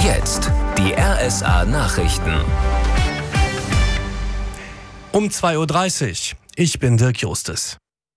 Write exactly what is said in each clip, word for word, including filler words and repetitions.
jetzt die R S A-Nachrichten. Um zwei Uhr dreißig. Ich bin Dirk Justus.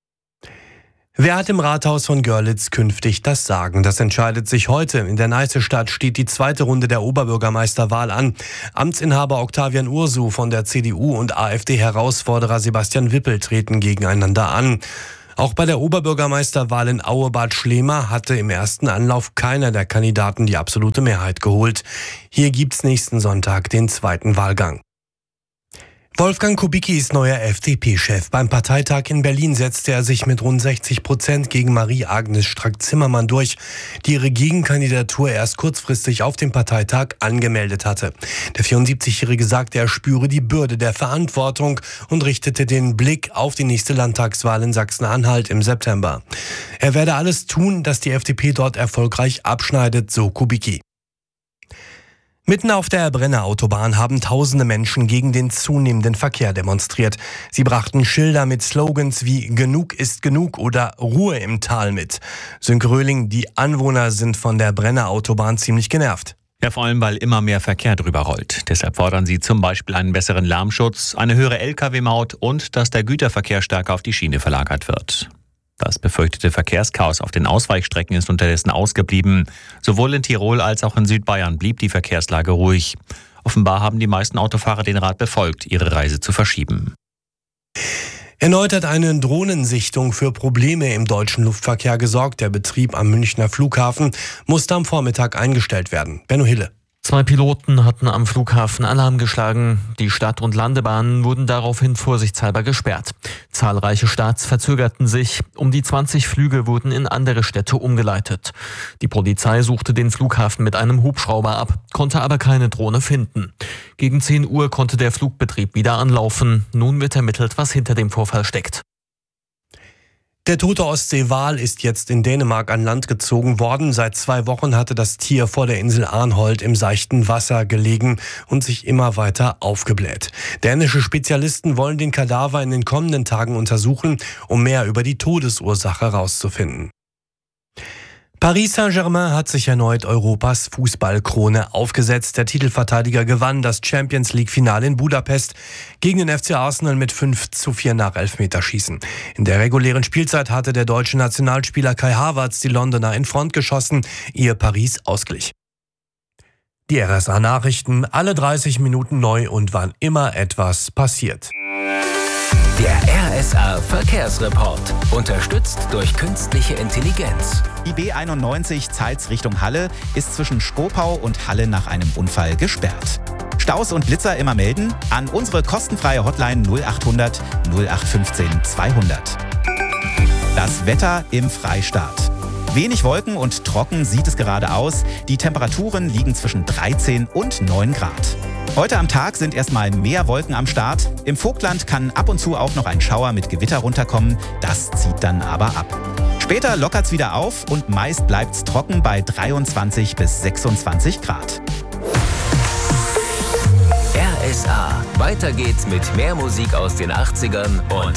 Wer hat im Rathaus von Görlitz künftig das Sagen? Das entscheidet sich heute. In der Neiße-Stadt steht die zweite Runde der Oberbürgermeisterwahl an. Amtsinhaber Octavian Ursu von der C D U und AfD-Herausforderer Sebastian Wippel treten gegeneinander an. Auch bei der Oberbürgermeisterwahl in Aue-Bad Schlema hatte im ersten Anlauf keiner der Kandidaten die absolute Mehrheit geholt. Hier gibt's nächsten Sonntag den zweiten Wahlgang. Wolfgang Kubicki ist neuer F D P-Chef. Beim Parteitag in Berlin setzte er sich mit rund sechzig Prozent gegen Marie-Agnes Strack-Zimmermann durch, die ihre Gegenkandidatur erst kurzfristig auf dem Parteitag angemeldet hatte. Der vierundsiebzigjährige sagte, er spüre die Bürde der Verantwortung und richtete den Blick auf die nächste Landtagswahl in Sachsen-Anhalt im September. Er werde alles tun, dass die F D P dort erfolgreich abschneidet, so Kubicki. Mitten auf der Brenner Autobahn haben tausende Menschen gegen den zunehmenden Verkehr demonstriert. Sie brachten Schilder mit Slogans wie "Genug ist genug" oder "Ruhe im Tal" mit. Sönke Röhling, die Anwohner sind von der Brenner Autobahn ziemlich genervt. Ja, vor allem, weil immer mehr Verkehr drüber rollt. Deshalb fordern sie zum Beispiel einen besseren Lärmschutz, eine höhere L K W-Maut und dass der Güterverkehr stärker auf die Schiene verlagert wird. Das befürchtete Verkehrschaos auf den Ausweichstrecken ist unterdessen ausgeblieben. Sowohl in Tirol als auch in Südbayern blieb die Verkehrslage ruhig. Offenbar haben die meisten Autofahrer den Rat befolgt, ihre Reise zu verschieben. Erneut hat eine Drohnensichtung für Probleme im deutschen Luftverkehr gesorgt. Der Betrieb am Münchner Flughafen musste am Vormittag eingestellt werden. Benno Hille. Zwei Piloten hatten am Flughafen Alarm geschlagen. Die Start- und Landebahnen wurden daraufhin vorsichtshalber gesperrt. Zahlreiche Starts verzögerten sich. Um die zwanzig Flüge wurden in andere Städte umgeleitet. Die Polizei suchte den Flughafen mit einem Hubschrauber ab, konnte aber keine Drohne finden. Gegen zehn Uhr konnte der Flugbetrieb wieder anlaufen. Nun wird ermittelt, was hinter dem Vorfall steckt. Der tote Ostseewal ist jetzt in Dänemark an Land gezogen worden. Seit zwei Wochen hatte das Tier vor der Insel Arnholt im seichten Wasser gelegen und sich immer weiter aufgebläht. Dänische Spezialisten wollen den Kadaver in den kommenden Tagen untersuchen, um mehr über die Todesursache herauszufinden. Paris Saint-Germain hat sich erneut Europas Fußballkrone aufgesetzt. Der Titelverteidiger gewann das Champions-League-Finale in Budapest gegen den F C Arsenal mit fünf zu vier nach Elfmeterschießen. In der regulären Spielzeit hatte der deutsche Nationalspieler Kai Havertz die Londoner in Front geschossen, ehe Paris ausglich. Die R S A-Nachrichten, alle dreißig Minuten neu und wann immer etwas passiert. Der R S A-Verkehrsreport, unterstützt durch künstliche Intelligenz. Die B einundneunzig Zeitz Richtung Halle ist zwischen Schkopau und Halle nach einem Unfall gesperrt. Staus und Blitzer immer melden an unsere kostenfreie Hotline null achthundert null acht fünfzehn zweihundert. Das Wetter im Freistaat. Wenig Wolken und trocken sieht es gerade aus. Die Temperaturen liegen zwischen dreizehn und neun Grad. Heute am Tag sind erstmal mehr Wolken am Start. Im Vogtland kann ab und zu auch noch ein Schauer mit Gewitter runterkommen. Das zieht dann aber ab. Später lockert's wieder auf und meist bleibt's trocken bei dreiundzwanzig bis sechsundzwanzig Grad. R S A. Weiter geht's mit mehr Musik aus den achtzigern und